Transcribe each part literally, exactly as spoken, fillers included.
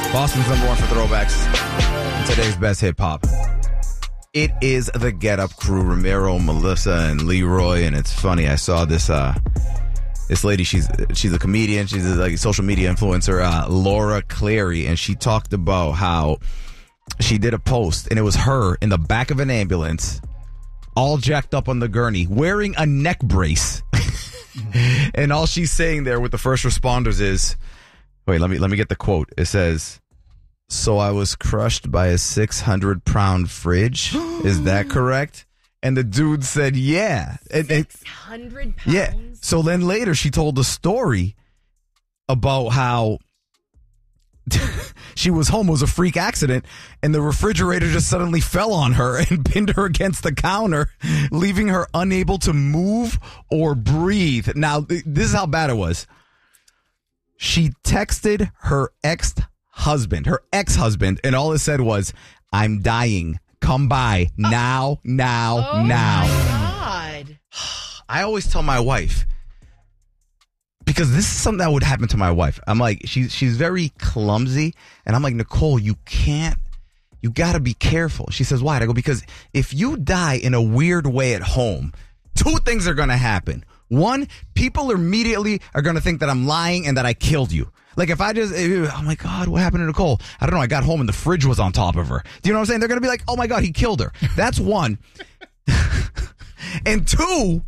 Boston's number one for throwbacks. Today's best hip hop. It is the Get Up Crew, Ramiro, Melissa, and Leroy. And it's funny, I saw this uh, this lady, she's she's a comedian, she's a, like a social media influencer, uh, Laura Clary, and she talked about how she did a post, and it was her in the back of an ambulance, all jacked up on the gurney, wearing a neck brace. And all she's saying there with the first responders is, wait, let me let me get the quote. It says, "So I was crushed by a six hundred pound fridge. Is that correct?" And the dude said, yeah. six hundred pounds? Yeah. So then later she told the story about how she was home. It was a freak accident, and the refrigerator just suddenly fell on her and pinned her against the counter, leaving her unable to move or breathe. Now, this is how bad it was. She texted her ex-husband, her ex-husband, and all it said was, "I'm dying. Come by now, now, oh now." My God. I always tell my wife, because this is something that would happen to my wife. I'm like, she's she's very clumsy, and I'm like, Nicole, you can't, you got to be careful. She says, why? And I go, because if you die in a weird way at home, two things are going to happen. One, people immediately are going to think that I'm lying and that I killed you. Like if I just, oh my God, what happened to Nicole? I don't know. I got home and the fridge was on top of her. Do you know what I'm saying? They're going to be like, oh my God, he killed her. That's one. And two,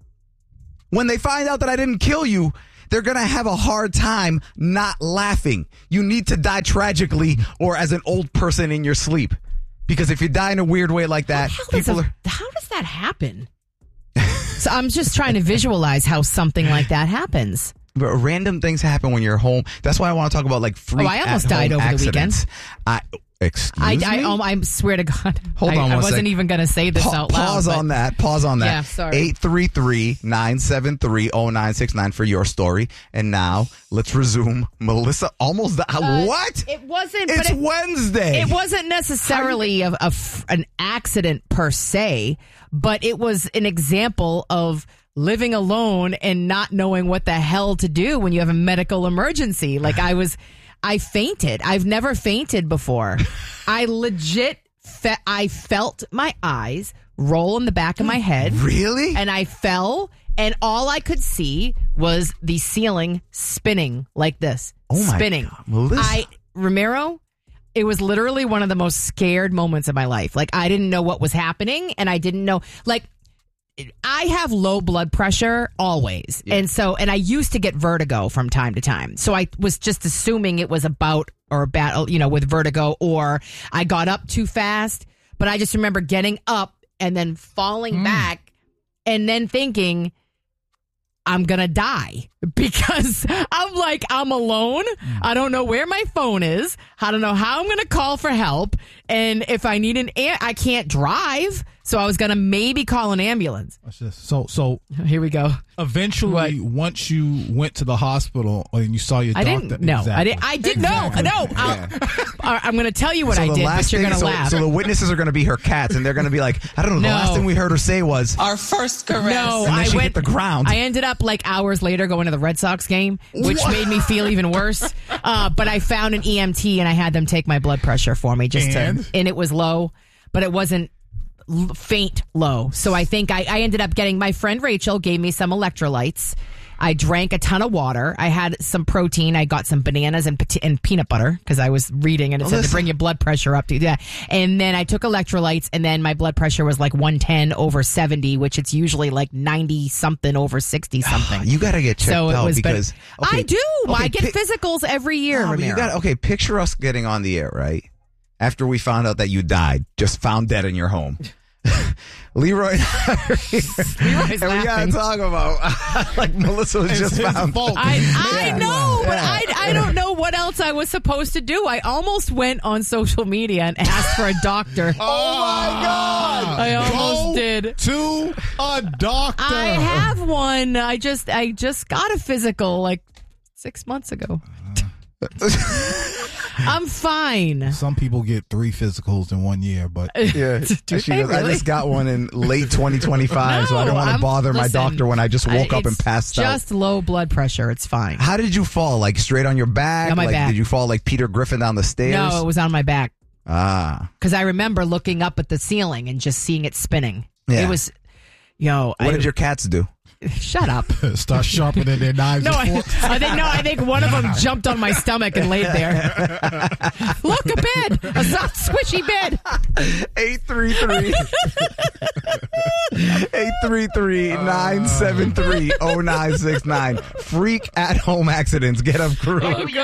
when they find out that I didn't kill you, they're going to have a hard time not laughing. You need to die tragically or as an old person in your sleep. Because if you die in a weird way like that, how people a, are... How does that happen? So I'm just trying to visualize how something like that happens. But random things happen when you're home. That's why I want to talk about like freak Oh, I almost died over accidents. the weekend. I excuse I, me. I, um, I swear to God. Hold I, on one I wasn't second. even going to say this Pa- out loud. Pause but, on that. Pause on that. Yeah, sorry. eight three three, nine seven three, zero nine six nine for your story. And now let's resume. Melissa, almost that. Uh, what? It wasn't. It's but it, Wednesday. It wasn't necessarily a, a f- an accident per se, but it was an example of living alone and not knowing what the hell to do when you have a medical emergency. Like I was, I fainted. I've never fainted before. I legit, fe- I felt my eyes roll in the back of my head. Really? And I fell, and all I could see was the ceiling spinning like this. Oh my spinning. God, Melissa. I, Ramiro, it was literally one of the most scared moments of my life. Like I didn't know what was happening, and I didn't know, like, I have low blood pressure always. Yeah. And so, and I used to get vertigo from time to time. So I was just assuming it was about or about, you know, with vertigo, or I got up too fast. But I just remember getting up and then falling mm. back and then thinking, I'm going to die, because I'm like, I'm alone. Mm. I don't know where my phone is. I don't know how I'm going to call for help. And if I need an, a- I can't drive. So I was going to maybe call an ambulance. So, so here we go. Eventually, what? Once you went to the hospital and you saw your I doctor, didn't. No, exactly. I did. I did. Exactly. No, no. Yeah. I'm going to tell you what so I did, but you're going to so, laugh. So the witnesses are going to be her cats, and they're going to be like, I don't know. The No. last thing we heard her say was our first caress. No, and then I she went hit the ground. I ended up like hours later going to the Red Sox game, which What? made me feel even worse. Uh, but I found an E M T, and I had them take my blood pressure for me, just and? to, and it was low, but it wasn't l- faint low. So I think I, I ended up getting, my friend Rachel gave me some electrolytes. I drank a ton of water. I had some protein. I got some bananas and, peti- and peanut butter, because I was reading and it said Listen. to bring your blood pressure up to yeah. And then I took electrolytes, and then my blood pressure was like one ten over seventy, which it's usually like ninety something over sixty something. You got to get checked so it out was because better. I do. okay, I get pi- physicals every year. No, but you Ramiro. got okay. Picture us getting on the air, right? After we found out that you died, just found dead in your home. Leroy and I are here, Leroy's and we gotta laughing. talk about like Melissa was It's just his found. fault. I, I Yeah. know, but Yeah. I, I don't know what else I was supposed to do. I almost went on social media and asked for a doctor. Oh my God! I almost Go did. to a doctor. I have one. I just I just got a physical like six months ago. I'm fine. Some people get three physicals in one year, but Yeah, Do she they goes, I really? just got one in late twenty twenty-five, so I don't No, want to I'm- bother my listen, doctor when I just woke I- up and it's passed out. Just low blood pressure. It's fine. How did you fall? Like straight on your back? On my like back. did you fall like Peter Griffin down the stairs? No, it was on my back. Ah. Because I remember looking up at the ceiling and just seeing it spinning. Yeah. It was, yo. What I, did your cats do? Shut up. start sharpening their knives. No, and I, forks. I think no. I think one of them jumped on my stomach and laid there. Look, a bed, a soft, squishy bed. eight three three eight three three, nine seven three, oh nine six nine Freak at home accidents. Get up crew. Oh, God.